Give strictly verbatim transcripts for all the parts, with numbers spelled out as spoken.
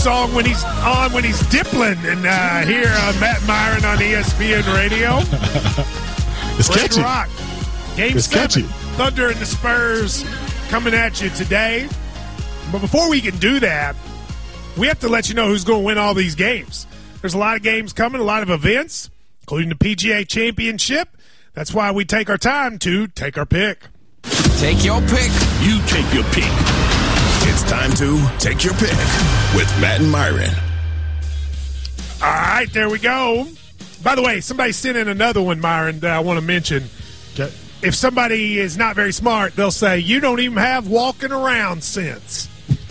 song when he's on when he's dippling, and uh, here on Matt Myron on E S P N Radio. It's Red catchy. Rock, Game It's seven. catchy. Thunder and the Spurs coming at you today. But before we can do that, we have to let you know who's going to win all these games. There's a lot of games coming, a lot of events, including the P G A Championship. That's why we take our time to take our pick. Take your pick. You take your pick. It's time to take your pick with Matt and Myron. All right, there we go. By the way, somebody sent in another one, Myron, that I want to mention. Okay. If somebody is not very smart, they'll say, you don't even have walking around sense.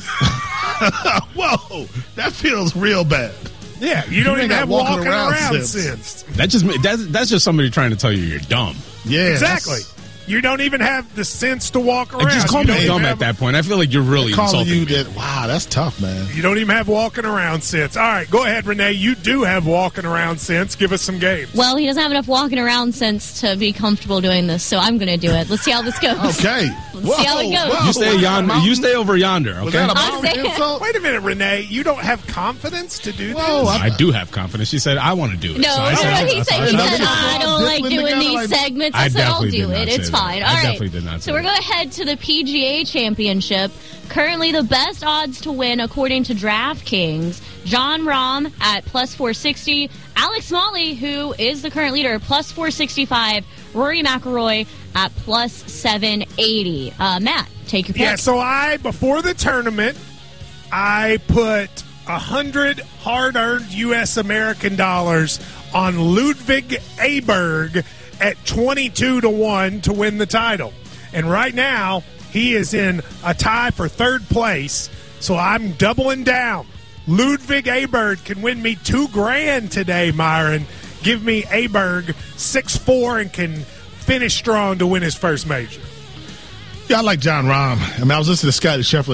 Whoa, that feels real bad. Yeah, you don't You even ain't got have walking walking, around around, sense. sense. That just that's, that's just somebody trying to tell you you're dumb. Yeah, Exactly. that's- You don't even have the sense to walk around. And just call You me don't dumb even at have- that point. I feel like you're really calling insulting you me. that. Wow, that's tough, man. You don't even have walking around sense. All right, go ahead, Renee. You do have walking around sense. Give us some games. Well, he doesn't have enough walking around sense to be comfortable doing this, so I'm going to do it. Let's see how this goes. Okay. Let's see how it goes. whoa. You stay yonder. You stay over yonder. Was Okay. that a I'm mountain saying- insult? Wait a minute, Renee. You don't have confidence to do Whoa, this? I- I do have confidence. She said I want to do it. No, so I no, said, no, he said, he Another said I don't dipping like doing together these like- segments. I I said, I'll definitely do did not it. say It's that. fine. I All right. definitely did not say So we're that. going to head to the P G A Championship. Currently the best odds to win, according to DraftKings, John Rahm at plus four sixty, Alex Smalley, who is the current leader, plus four sixty-five, Rory McIlroy at plus seven eighty. Uh, Matt, take your pick. Yeah, so I, before the tournament, I put one hundred hard-earned U S American dollars on Ludwig Aberg at twenty-two to one to win the title. And right now, he is in a tie for third place, so I'm doubling down. Ludwig Aberg can win me two grand today, Myron. Give me Aberg six four and can finish strong to win his first major. Yeah, I like John Rahm. I mean, I was listening to Scotty Scheffler